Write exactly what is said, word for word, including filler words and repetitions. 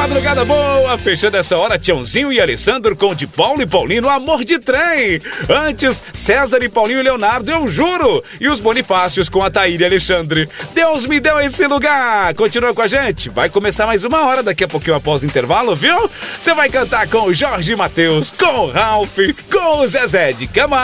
Madrugada boa, fechando essa hora, Tiãozinho e Alessandro com de Paulo e Paulinho, Amor de Trem. Antes, César e Paulinho e Leonardo, Eu Juro. E os Bonifácios com a Thaíra e Alexandre, Deus me deu esse lugar. Continua com a gente, vai começar mais uma hora daqui a pouquinho após o intervalo, viu? Você vai cantar com o Jorge Mateus, com o Ralph, com o Zezé de Camargo.